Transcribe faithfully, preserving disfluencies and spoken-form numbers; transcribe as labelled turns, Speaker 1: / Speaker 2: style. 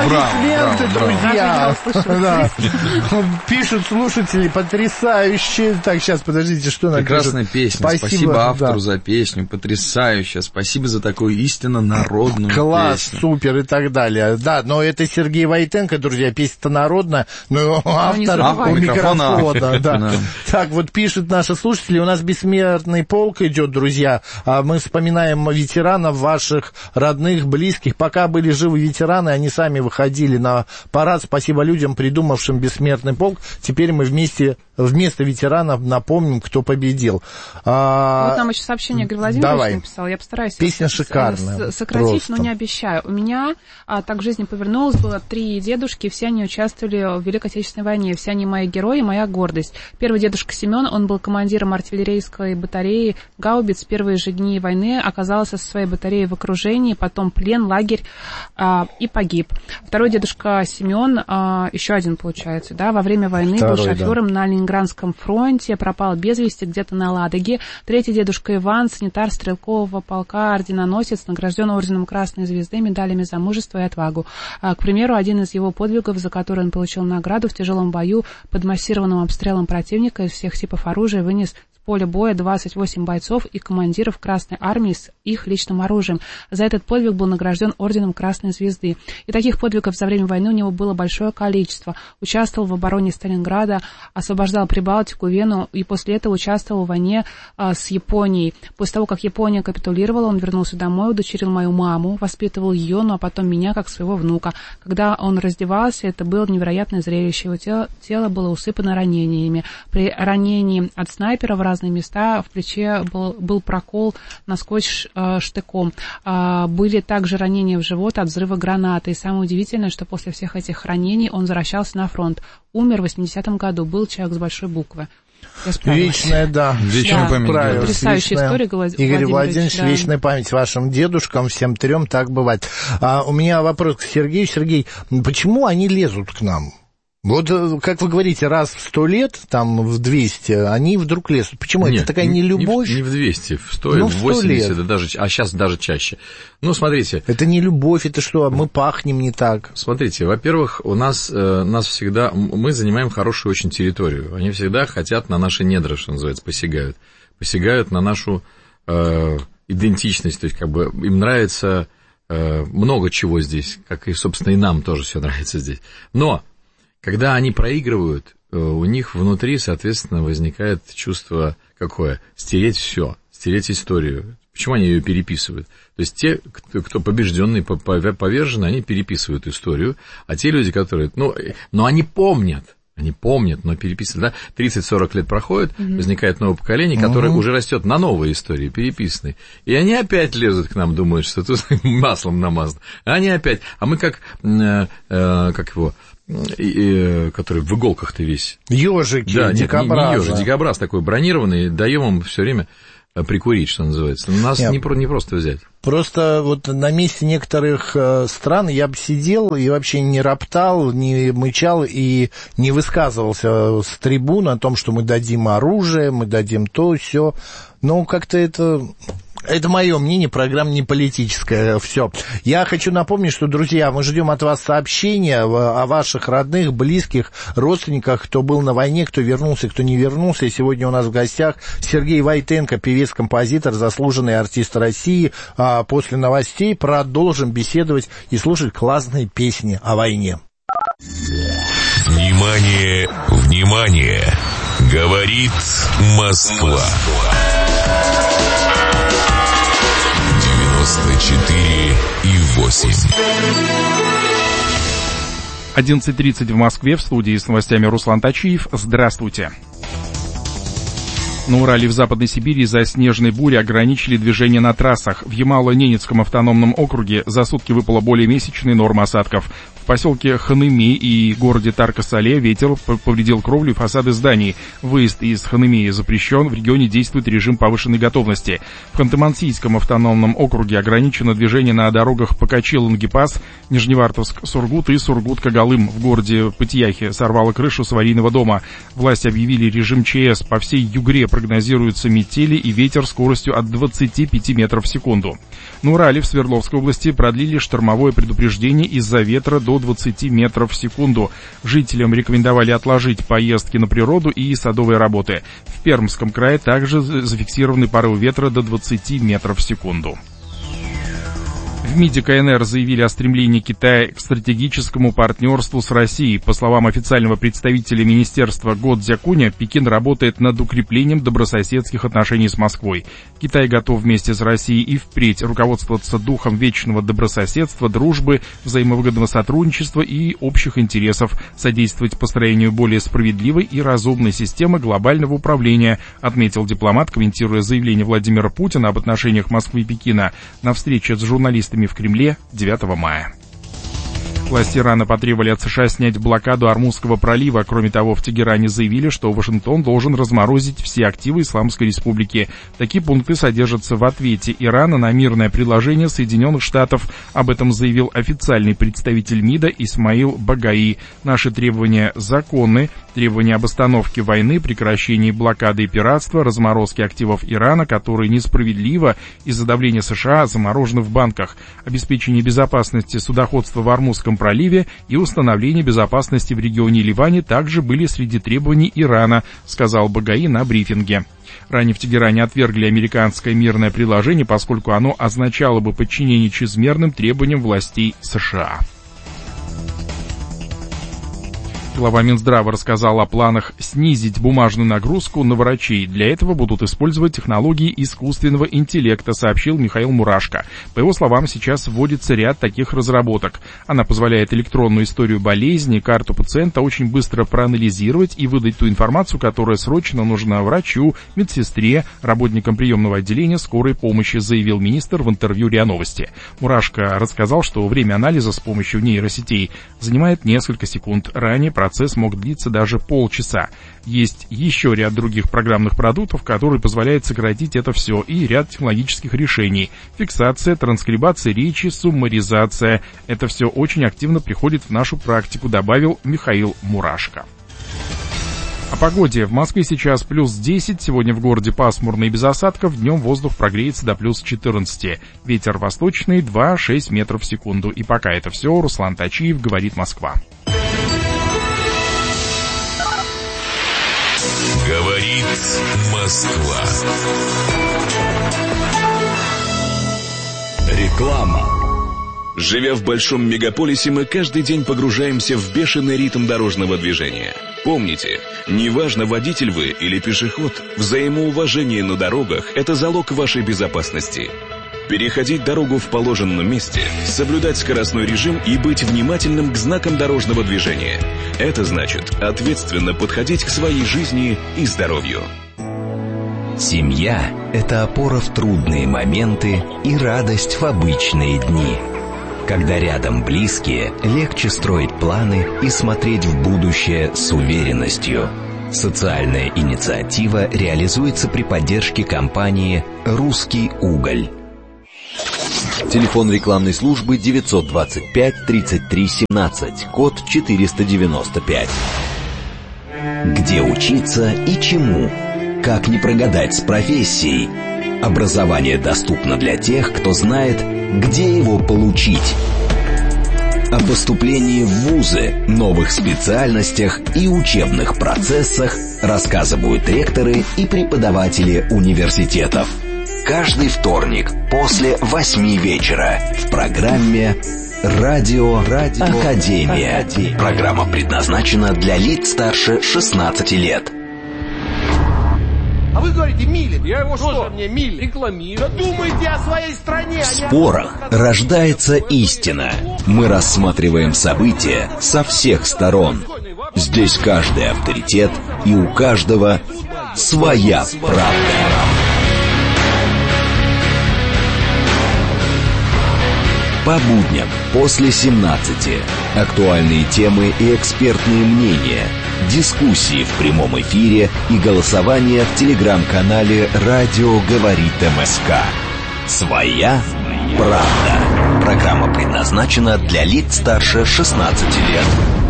Speaker 1: Аплодисменты, друзья. Да. Пишут слушатели, потрясающе. Так, сейчас, подождите, что нам
Speaker 2: Прекрасная
Speaker 1: пишут?
Speaker 2: песня.
Speaker 1: Спасибо,
Speaker 2: Спасибо автору
Speaker 1: да.
Speaker 2: за песню. Потрясающая. Спасибо за такую истинно народную
Speaker 1: Класс,
Speaker 2: песню.
Speaker 1: супер и так далее. Да, но это Сергей Войтенко, друзья, песня-то народная, но автор
Speaker 2: автор,
Speaker 1: у
Speaker 2: микрофона.
Speaker 1: микрофона. Да.
Speaker 2: Да.
Speaker 1: Так, вот пишут наши слушатели, у нас бессмертный полк идет, друзья. Мы вспоминаем ветеранов ваших родных, близких. Пока были живы ветераны, они сами выходили на парад. Спасибо людям, придумавшим бессмертный полк. Теперь мы вместе, вместо ветеранов напомним, кто победил. А...
Speaker 3: Вот нам еще сообщение Игорь Владимирович
Speaker 1: Давай.
Speaker 3: написал. Я постараюсь
Speaker 1: Песня шикарная.
Speaker 3: сократить,
Speaker 1: просто.
Speaker 3: но не обещаю. У меня а, так в жизни повернулось, было три дедушки, все они участвовали в Великой Отечественной войне. Все они мои герои, моя гордость. Первый дедушка Семен, он был командиром артиллерийской батареи гаубиц. Первые же дни войны оказался со своей батареей в окружении, потом плен, лагерь а, и погиб. Второй дедушка Семен, а, еще один получается, да, во время войны Второй, был шофером, да, на Ленинградском фронте, пропал без вести где-то на Ладоге. Третий дедушка Иван, санитар стрелкового полка, орденоносец, награжден орденом Красной Звезды, медалями за мужество и отвагу. А, к примеру, один из его подвигов, за который он получил награду, в тяжелом бою под массированным обстрелом противника из всех типов оружия вынес с поля боя двадцать восемь бойцов и командиров Красной Армии с их личным оружием. За этот подвиг был награжден орденом Красной Звезды. И таких подвигов за время войны у него было большое количество. Участвовал в обороне Сталинграда, освобождал Прибалтику, Вену, и после этого участвовал в войне а, с Японией. После того, как Япония капитулировала, он вернулся домой, удочерил мою маму, воспитывал ее, ну а потом меня, как своего внука. Когда он раздевался, это было невероятное зрелище. Его тело, тело было усыпано ранениями. При ранении от снайпера в разные места в плече был, был прокол насквозь э, штыком. Э, были также ранения в живот от взрыва гранаты. И самое удивительное, что после всех этих ранений он возвращался на фронт. Умер в восьмидесятом году. Был человек с большой буквы.
Speaker 1: Вечная, да.
Speaker 2: Вечная
Speaker 3: да.
Speaker 2: память.
Speaker 3: Потрясающая история,
Speaker 1: Владимирович. Игорь Владимирович, да. Вечная память вашим дедушкам, всем трем, так бывает. А, у меня вопрос к Сергею. Сергей, почему они лезут к нам? Вот, как вы говорите, раз в сто лет, там, в двести, они вдруг лезут. Почему?
Speaker 2: Нет,
Speaker 1: это такая нелюбовь?
Speaker 2: Не, не в двести, в сто,
Speaker 1: ну,
Speaker 2: в восемьдесят, да, даже, а сейчас даже чаще. Ну, смотрите.
Speaker 1: Это не любовь, это что, мы пахнем не так?
Speaker 2: Смотрите, во-первых, у нас, э, нас всегда, мы занимаем хорошую очень территорию. Они всегда хотят на наши недра, что называется, посягают. Посягают на нашу э, идентичность, то есть, как бы, им нравится э, много чего здесь, как и, собственно, и нам тоже все нравится здесь. Но когда они проигрывают, у них внутри, соответственно, возникает чувство какое? Стереть все, стереть историю. Почему они ее переписывают? То есть те, кто побежденный, поверженный, они переписывают историю, а те люди, которые... Ну, но они помнят, они помнят, но переписывают. Да? тридцать-сорок лет проходит, mm-hmm. возникает новое поколение, которое mm-hmm. уже растет на новой истории, переписанной. И они опять лезут к нам, думают, что тут маслом намазано. Они опять... А мы как... Э, э, как его... И, и, который в иголках-то весь.
Speaker 1: Ёжики,
Speaker 2: да,
Speaker 1: дикобразы.
Speaker 2: Не, не ёжик, дикобраз такой бронированный, даем им все время прикурить, что называется. Нас не, не просто взять.
Speaker 1: Просто вот на месте некоторых стран я бы сидел и вообще не роптал, не мычал и не высказывался с трибун о том, что мы дадим оружие, мы дадим то, сё. Но как-то это... Это мое мнение, программа не политическая, все. Я хочу напомнить, что, друзья, мы ждем от вас сообщения о ваших родных, близких, родственниках, кто был на войне, кто вернулся, кто не вернулся. И сегодня у нас в гостях Сергей Войтенко, певец-композитор, заслуженный артист России. А после новостей продолжим беседовать и слушать классные песни о войне.
Speaker 4: Внимание, внимание! Говорит Москва. девяносто четыре и восемь.
Speaker 5: одиннадцать тридцать в Москве, в студии с новостями Руслан Тачиев. Здравствуйте. На Урале и в Западной Сибири из-за снежной бури ограничили движение на трассах. В Ямало-Ненецком автономном округе за сутки выпала более месячной норма осадков. В поселке Ханымей и городе Тарко-Сале ветер повредил кровлю и фасады зданий. Выезд из Ханымея запрещен, в регионе действует режим повышенной готовности. В Ханты-Мансийском автономном округе ограничено движение на дорогах Покачи-Лангепас, Нижневартовск-Сургут и Сургут-Кагалым. В городе Пытьяхе сорвало крышу с аварийного дома. Власти объявили режим ЧС. По всей Югре прогнозируются метели и ветер скоростью от двадцати пяти метров в секунду. На Урале в Свердловской области продлили штормовое предупреждение из-за ветра до до двадцати метров в секунду. Жителям рекомендовали отложить поездки на природу и садовые работы. В Пермском крае также зафиксированы порывы ветра до двадцати метров в секунду. В МИДе КНР заявили о стремлении Китая к стратегическому партнерству с Россией. По словам официального представителя министерства Го Цзякуня, Пекин работает над укреплением добрососедских отношений с Москвой. Китай готов вместе с Россией и впредь руководствоваться духом вечного добрососедства, дружбы, взаимовыгодного сотрудничества и общих интересов, содействовать построению более справедливой и разумной системы глобального управления, отметил дипломат, комментируя заявление Владимира Путина об отношениях Москвы и Пекина на встрече с журналистами в Кремле девятого мая. Власти Ирана потребовали от США снять блокаду Ормузского пролива. Кроме того, в Тегеране заявили, что Вашингтон должен разморозить все активы Исламской Республики. Такие пункты содержатся в ответе Ирана на мирное предложение Соединенных Штатов. Об этом заявил официальный представитель МИДа Исмаил Багаи. Наши требования законны. Требования об остановке войны, прекращении блокады и пиратства, разморозке активов Ирана, которые несправедливо из-за давления США заморожены в банках, обеспечение безопасности судоходства в Ормузском проливе и установление безопасности в регионе Ливане также были среди требований Ирана, сказал Багаи на брифинге. Ранее в Тегеране отвергли американское мирное предложение, поскольку оно означало бы подчинение чрезмерным требованиям властей США. Глава Минздрава рассказал о планах снизить бумажную нагрузку на врачей. Для этого будут использовать технологии искусственного интеллекта, сообщил Михаил Мурашко. По его словам, сейчас вводится ряд таких разработок. Она позволяет электронную историю болезни, карту пациента очень быстро проанализировать и выдать ту информацию, которая срочно нужна врачу, медсестре, работникам приемного отделения скорой помощи, заявил министр в интервью РИА Новости. Мурашко рассказал, что время анализа с помощью нейросетей занимает несколько секунд. Ранее процесс мог длиться даже полчаса. Есть еще ряд других программных продуктов, которые позволяют сократить это все, и ряд технологических решений. Фиксация, транскрибация речи, суммаризация. Это все очень активно приходит в нашу практику, добавил Михаил Мурашко. О погоде. В Москве сейчас плюс десять, сегодня в городе пасмурно и без осадков, днем воздух прогреется до плюс четырнадцати. Ветер восточный два-шесть метров в секунду. И пока это все, Руслан Тачиев, говорит Москва.
Speaker 4: Говорит Москва.
Speaker 6: Реклама. Живя в большом мегаполисе, мы каждый день погружаемся в бешеный ритм дорожного движения. Помните, неважно, водитель вы или пешеход, взаимоуважение на дорогах – это залог вашей безопасности. Переходить дорогу в положенном месте, соблюдать скоростной режим и быть внимательным к знакам дорожного движения. Это значит ответственно подходить к своей жизни и здоровью.
Speaker 7: Семья – это опора в трудные моменты и радость в обычные дни. Когда рядом близкие, легче строить планы и смотреть в будущее с уверенностью. Социальная инициатива реализуется при поддержке компании «Русский уголь».
Speaker 8: Телефон рекламной службы девятьсот двадцать пять тридцать три семнадцать, код четыреста девяносто пять.
Speaker 7: Где учиться и чему? Как не прогадать с профессией? Образование доступно для тех, кто знает, где его получить. О поступлении в вузы, новых специальностях и учебных процессах рассказывают ректоры и преподаватели университетов. Каждый вторник после восьми вечера в программе «Радио, Радио Академия». Академия. Программа предназначена для лиц старше шестнадцати лет.
Speaker 9: А вы говорите, Милин. Я его что? Мне Милин. Рекламирую. Да думайте о своей стране.
Speaker 7: В спорах рождается истина. Мы рассматриваем события со всех сторон. Здесь каждый авторитет, и у каждого своя правда. По будням после семнадцати. Актуальные темы и экспертные мнения. Дискуссии в прямом эфире и голосование в телеграм-канале «Радио говорит МСК». Своя правда. Программа предназначена для лиц старше шестнадцати лет.